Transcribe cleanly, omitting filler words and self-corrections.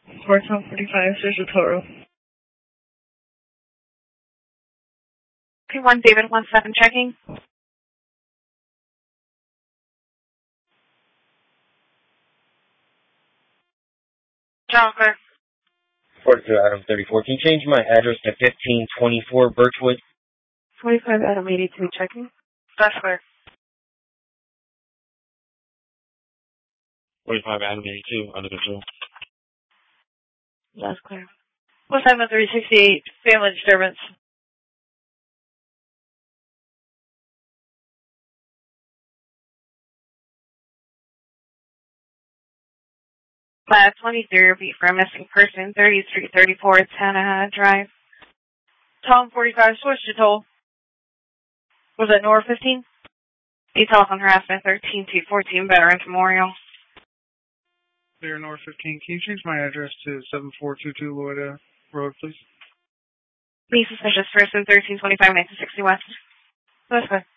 Tom 45, there's a total. P1 David 17 checking. John clear. 42 Adam 34. Can you change my address to 1524 Birchwood? 45 Adam 82 checking. That's clear. 45 Adam 82 under control. That's clear. What's time at 368? Family disturbance. Class 23 repeat for a missing person, 30th Street, 34, Tanana Drive. Tom 45, switch to toll. Was it Nora 15? Details on harassment 13 to 14 Veterans Memorial. Clear Nora 15. Can you change my address to 7422 Lloyd Road, please? Be suspicious person, 1325 1960 West. That's good.